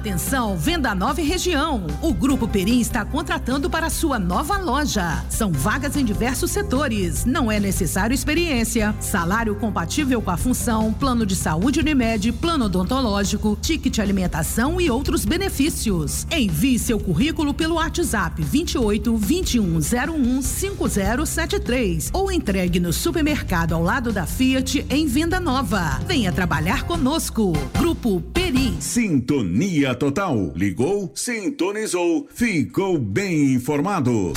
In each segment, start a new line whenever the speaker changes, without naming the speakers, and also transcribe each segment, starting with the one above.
Atenção, Venda Nova e região. O Grupo Perim está contratando para sua nova loja. São vagas em diversos setores. Não é necessário experiência. Salário compatível com a função, plano de saúde Unimed, plano odontológico, ticket alimentação e outros benefícios. Envie seu currículo pelo WhatsApp 28 2101 5073 ou entregue no supermercado ao lado da Fiat em Venda Nova. Venha trabalhar conosco. Grupo Perim.
Sintonia total. Ligou, sintonizou, ficou bem informado.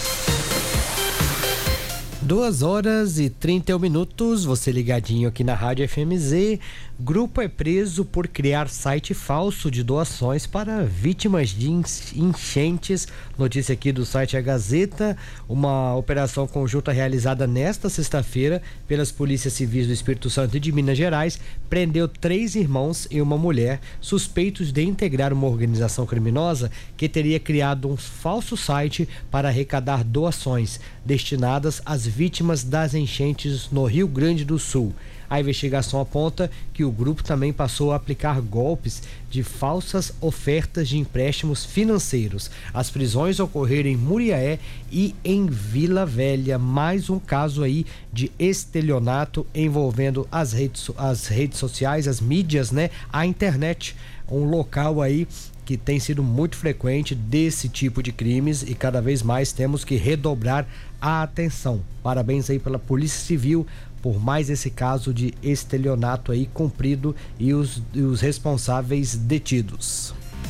2h31, você ligadinho aqui na Rádio FMZ. Grupo é preso por criar site falso de doações para vítimas de enchentes. Notícia aqui do site A Gazeta. Uma operação conjunta realizada nesta sexta-feira pelas polícias civis do Espírito Santo e de Minas Gerais prendeu 3 irmãos e uma mulher suspeitos de integrar uma organização criminosa que teria criado um falso site para arrecadar doações destinadas às vítimas das enchentes no Rio Grande do Sul. A investigação aponta que o grupo também passou a aplicar golpes de falsas ofertas de empréstimos financeiros. As prisões ocorreram em Muriaé e em Vila Velha. Mais um caso aí de estelionato envolvendo as redes sociais, as mídias, né? A internet, um local aí que tem sido muito frequente desse tipo de crimes e cada vez mais temos que redobrar a atenção. Parabéns aí pela Polícia Civil por mais esse caso de estelionato aí cumprido e os responsáveis detidos.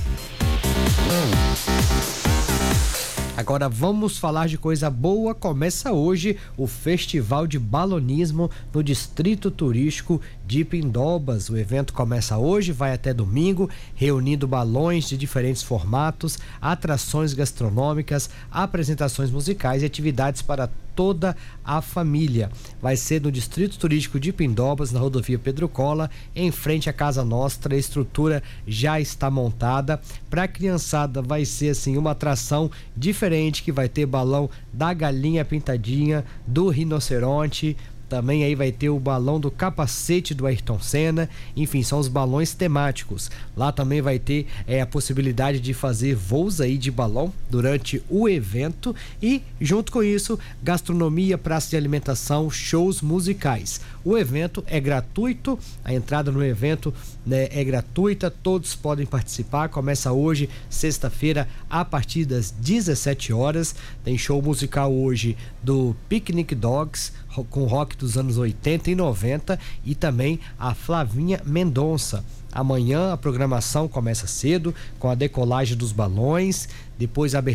Agora vamos falar de coisa boa. Começa hoje o Festival de Balonismo no Distrito Turístico de Pindobas. O evento começa hoje, vai até domingo, reunindo balões de diferentes formatos, atrações gastronômicas, apresentações musicais e atividades para toda a família. Vai ser no Distrito Turístico de Pindobas, na rodovia Pedro Cola, em frente à Casa Nostra. A estrutura já está montada. Para a criançada vai ser assim uma atração diferente, que vai ter balão da galinha pintadinha, do rinoceronte. Também aí vai ter o balão do capacete do Ayrton Senna. Enfim, são os balões temáticos. Lá também vai ter a possibilidade de fazer voos aí de balão durante o evento. E junto com isso, gastronomia, praça de alimentação, shows musicais. O evento é gratuito, a entrada no evento, né, é gratuita, todos podem participar. Começa hoje, sexta-feira, a partir das 17 horas. Tem show musical hoje do Picnic Dogs, com rock dos anos 80 e 90, e também a Flavinha Mendonça. Amanhã a programação começa cedo, com a decolagem dos balões, depois a abertura